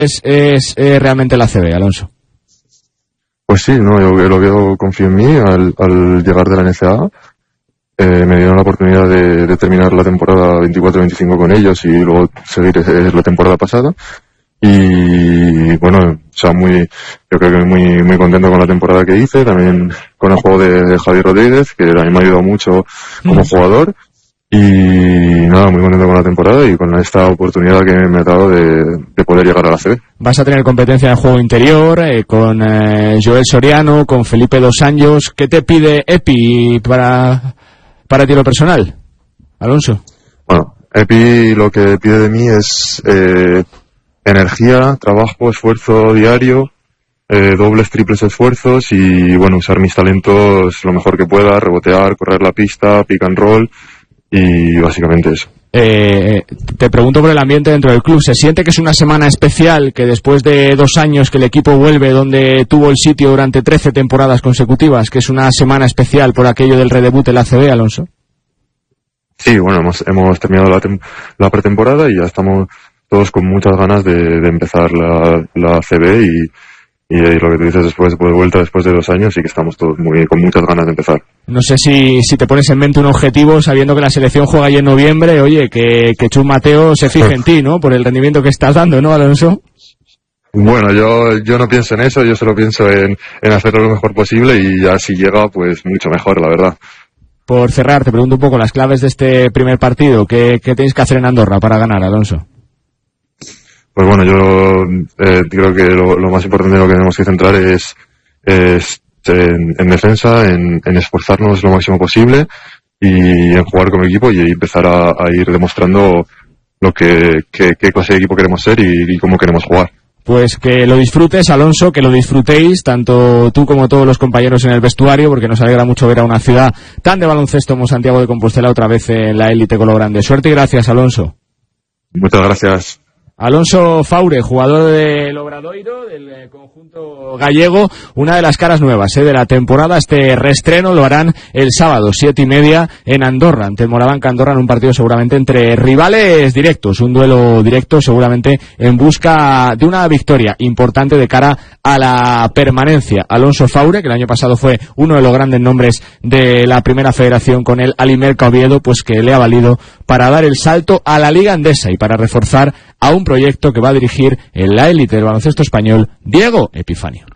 es realmente la ACB, Alonso? Pues sí, no, yo confío en mí al llegar de la NCAA. Me dieron la oportunidad de terminar la temporada 24-25 con ellos y luego seguir la temporada pasada. Y bueno, o sea, yo creo que muy contento con la temporada que hice, también con el juego de Javier Rodríguez, que a mí me ha ayudado mucho como jugador. Y nada, muy contento con la temporada y con esta oportunidad que me ha dado de poder llegar a la CB. Vas a tener competencia en juego interior con Joel Soriano, con Felipe Dos Anjos. ¿Qué te pide Epi para ti lo personal, Alonso? Bueno, Epi lo que pide de mí es energía, trabajo, esfuerzo diario, dobles, triples esfuerzos y bueno, usar mis talentos lo mejor que pueda, rebotear, correr la pista, pick and roll y básicamente eso. Te pregunto por el ambiente dentro del club. ¿Se siente que es una semana especial, que después de 2 años que el equipo vuelve donde tuvo el sitio durante 13 temporadas consecutivas, que es una semana especial por aquello del redebut en la ACB, Alonso? Sí, bueno, hemos terminado la pretemporada y ya estamos todos con muchas ganas de empezar la ACB y lo que tú dices después de vuelta después de 2 años, sí que estamos todos con muchas ganas de empezar. No sé si te pones en mente un objetivo sabiendo que la selección juega ahí en noviembre, oye, que Chus Mateo se fije en ti, ¿no? Por el rendimiento que estás dando, ¿no, Alonso? Bueno, yo no pienso en eso, yo solo pienso en hacerlo lo mejor posible y ya si llega, pues mucho mejor, la verdad. Por cerrar, te pregunto un poco las claves de este primer partido. ¿Qué tenéis que hacer en Andorra para ganar, Alonso? Pues bueno, yo creo que lo más importante en lo que tenemos que centrar es en defensa, en esforzarnos lo máximo posible y en jugar como equipo y empezar a ir demostrando qué clase de equipo queremos ser y cómo queremos jugar. Pues que lo disfrutes, Alonso, que lo disfrutéis, tanto tú como todos los compañeros en el vestuario, porque nos alegra mucho ver a una ciudad tan de baloncesto como Santiago de Compostela otra vez en la élite cologrande. Suerte y gracias, Alonso. Muchas gracias. Alonso Faure, jugador del Obradoiro, del conjunto gallego, una de las caras nuevas de la temporada. Este reestreno lo harán el sábado, 7:30, en Andorra, ante el Morabanca Andorra, en un partido seguramente entre rivales directos, un duelo directo seguramente en busca de una victoria importante de cara a la permanencia. Alonso Faure, que el año pasado fue uno de los grandes nombres de la primera federación con el Alimerca Oviedo, pues que le ha valido para dar el salto a la Liga Endesa y para reforzar a un proyecto que va a dirigir en la élite del baloncesto español Diego Epifanio.